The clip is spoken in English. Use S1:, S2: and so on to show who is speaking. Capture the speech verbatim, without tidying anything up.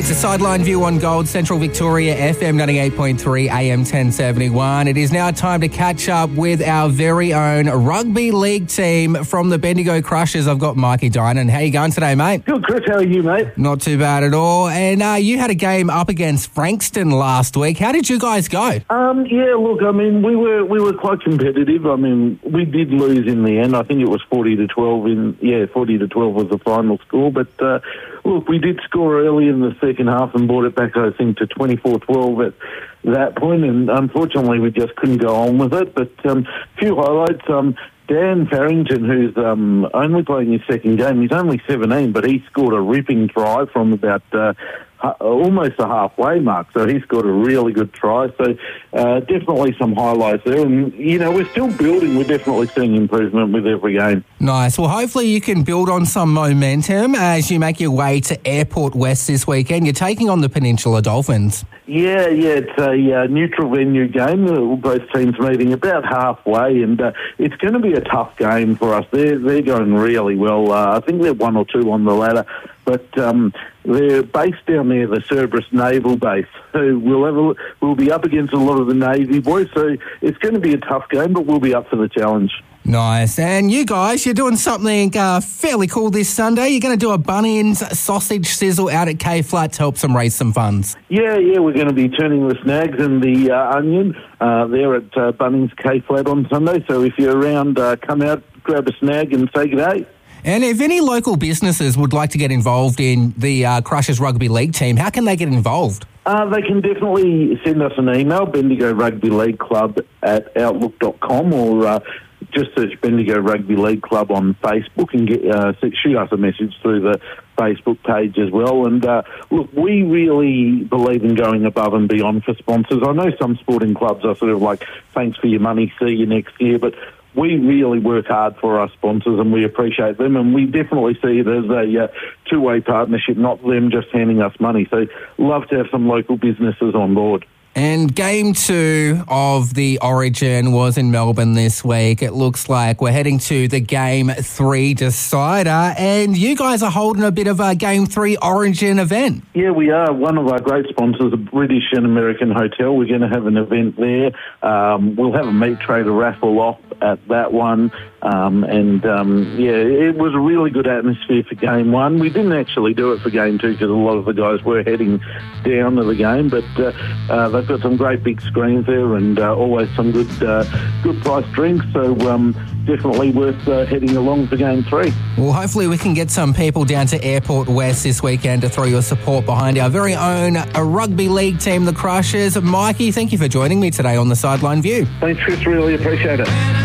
S1: It's a sideline view on Gold, Central Victoria, F M ninety-eight point three, A M ten seventy-one. It is now time to catch up with our very own rugby league team from the Bendigo Crushers. I've got Mikey Dinan. How you going today, mate?
S2: Good, Chris. How are you, mate?
S1: Not too bad at all. And uh, you had a game up against Frankston last week. How did you guys go?
S2: Um, yeah, look, I mean, we were we were quite competitive. I mean, we did lose in the end. I think it was forty to twelve. In yeah, forty to twelve was the final score. But uh, look, we did score early in the second half and brought it back, I think, to twenty-four twelve at that point. And unfortunately, we just couldn't go on with it. But a um, few highlights. Um, Dan Farrington, who's um, only playing his second game, he's only seventeen, but he scored a ripping try from about uh, ha- almost the halfway mark. So he scored a really good try. So uh, definitely some highlights there. And, you know, we're still building. We're definitely seeing improvement with every game.
S1: Nice. Well, hopefully you can build on some momentum as you make your way to Airport West this weekend. You're taking on the Peninsula Dolphins.
S2: Yeah, yeah, it's a uh, neutral venue game. Uh, both teams meeting about halfway, and uh, it's going to be a tough game for us. They're they're going really well. Uh, I think they're one or two on the ladder, but um, they're based down there, the Cerberus Naval Base. So we'll have a, we'll be up against a lot of the Navy boys. So it's going to be a tough game, but we'll be up for the challenge.
S1: Nice. And you guys, you're doing something uh, fairly cool this Sunday. You're going to do a Bunnings sausage sizzle out at K-Flat to help some raise some funds.
S2: Yeah, yeah, we're going to be turning the snags and the uh, onion uh, there at uh, Bunnings K-Flat on Sunday. So if you're around, uh, come out, grab a snag and say good day.
S1: And if any local businesses would like to get involved in the uh, Crushers Rugby League team, how can they get involved?
S2: Uh, they can definitely send us an email, Bendigo Rugby League Club at outlook dot com, or uh, just search Bendigo Rugby League Club on Facebook and get uh, shoot us a message through the Facebook page as well. And uh, look, we really believe in going above and beyond for sponsors. I know some sporting clubs are sort of like, thanks for your money, see you next year, but we really work hard for our sponsors and we appreciate them, and we definitely see it as a uh, two-way partnership, not them just handing us money. So love to have some local businesses on board.
S1: And game two of the Origin was in Melbourne this week. It looks like we're heading to the game three decider, and you guys are holding a bit of a game three Origin event.
S2: Yeah, we are. One of our great sponsors, a British and American hotel. We're going to have an event there. Um, we'll have a meat trader raffle off at that one. Um, and, um, yeah, it was a really good atmosphere for game one. We didn't actually do it for game two because a lot of the guys were heading down to the game, but uh, uh, they've got some great big screens there and uh, always some good uh, good priced drinks, so um, definitely worth uh, heading along for game three.
S1: Well, hopefully we can get some people down to Airport West this weekend to throw your support behind our very own a rugby league team, the Crushers. Mikey, thank you for joining me today on the Sideline View.
S2: Thanks, Chris. Really appreciate it.